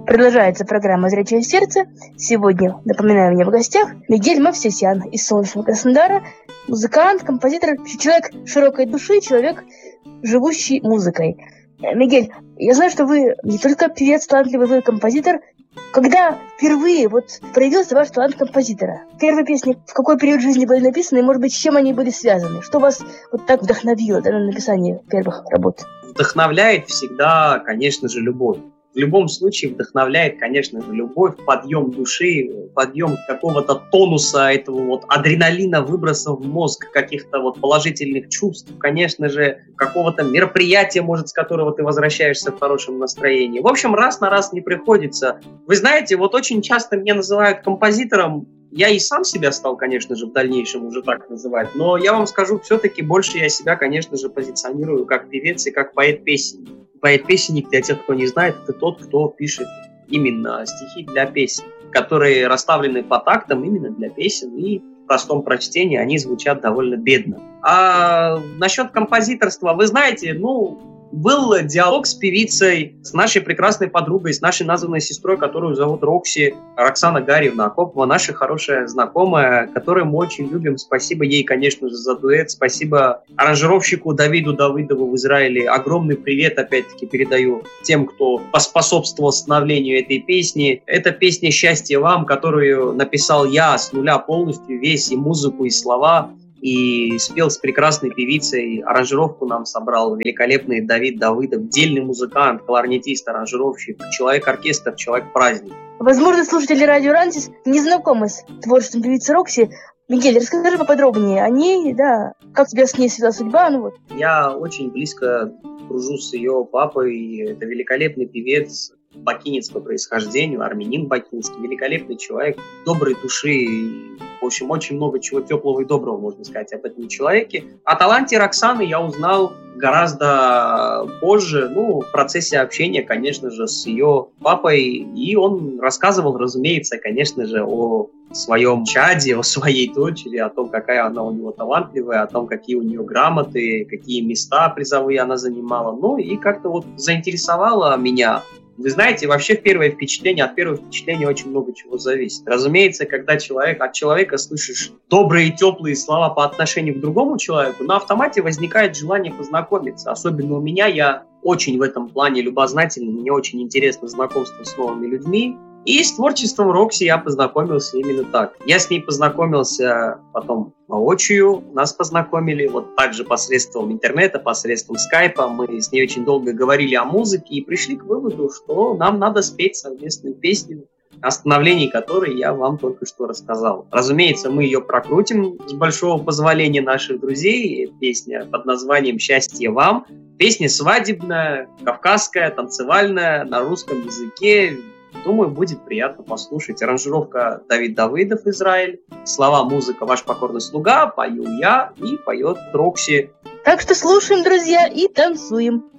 Продолжается программа «Зрячее сердце». Сегодня, напоминаю, у меня в гостях Мигель Мовсесян из солнечного Краснодара, музыкант, композитор, человек широкой души, человек, живущий музыкой. Мигель, я знаю, что вы не только певец талантливый, вы композитор. Когда впервые проявился ваш талант композитора? Первые песни в какой период жизни были написаны, и, может быть, с чем они были связаны? Что вас так вдохновило на написание первых работ? Вдохновляет всегда, конечно же, любовь. В любом случае вдохновляет, конечно же, любовь, подъем души, подъем какого-то тонуса, этого адреналина, выбросов в мозг, каких-то положительных чувств, конечно же, какого-то мероприятия, может, с которого ты возвращаешься в хорошем настроении. В общем, раз на раз не приходится. Вы знаете, очень часто меня называют композитором. Я и сам себя стал, конечно же, в дальнейшем уже так называть, но я вам скажу, все-таки больше я себя, конечно же, позиционирую как певец и как поэт-песенник. Поэт-песенник, для тех, кто не знает, это тот, кто пишет именно стихи для песен, которые расставлены по тактам именно для песен, и в простом прочтении они звучат довольно бедно. А насчет композиторства, вы знаете, был диалог с певицей, с нашей прекрасной подругой, с нашей названной сестрой, которую зовут Рокси, Роксана Гарьевна Акопова, наша хорошая знакомая, которую мы очень любим. Спасибо ей, конечно же, за дуэт. Спасибо аранжировщику Давиду Давыдову в Израиле. Огромный привет, опять-таки, передаю тем, кто поспособствовал становлению этой песни. Это песня «Счастье вам», которую написал я с нуля полностью, весь и музыку, и слова. И спел с прекрасной певицей, аранжировку нам собрал великолепный Давид Давыдов, дельный музыкант, кларнетист, аранжировщик, человек-оркестр, человек-праздник. Возможно, слушатели радио Рансис не знакомы с творчеством певицы Рокси. Мигель, расскажи поподробнее о ней, как тебя с ней свела судьба, Я очень близко дружу с ее папой, это великолепный певец, бакинец по происхождению, армянин бакинский, великолепный человек, доброй души. В общем, очень много чего теплого и доброго можно сказать об этом человеке. О таланте Роксаны я узнал гораздо позже, в процессе общения, конечно же, с ее папой. И он рассказывал, разумеется, конечно же, о своем чаде, о своей дочери, о том, какая она у него талантливая, о том, какие у нее грамоты, какие места призовые она занимала. И как-то заинтересовало меня. Вы знаете, вообще от первого впечатления очень много чего зависит. Разумеется, когда от человека слышишь добрые и теплые слова по отношению к другому человеку, на автомате возникает желание познакомиться. Особенно у меня, я очень в этом плане любознательный, мне очень интересно знакомство с новыми людьми. И с творчеством Рокси я познакомился именно так. Я с ней познакомился потом воочию, нас познакомили, также посредством интернета, посредством скайпа. Мы с ней очень долго говорили о музыке и пришли к выводу, что нам надо спеть совместную песню, о становлении которой я вам только что рассказал. Разумеется, мы ее прокрутим с большого позволения наших друзей. Песня под названием «Счастье вам». Песня свадебная, кавказская, танцевальная, на русском языке. Думаю, будет приятно послушать. Аранжировка Давид Давыдов, Израиль. Слова, музыка, ваш покорный слуга. Пою я и поет Рокси. Так что слушаем, друзья, и танцуем.